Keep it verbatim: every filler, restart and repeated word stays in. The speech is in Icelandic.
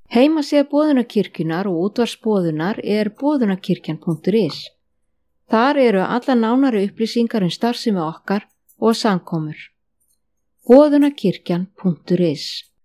Heimasíða Boðunarkirkjunnar og útvarpsboðunar er boðunarkirkjan punktur is. Þar eru alla nánari upplýsingar um starfsemi okkar og samkomur. boðunarkirkjan punktur is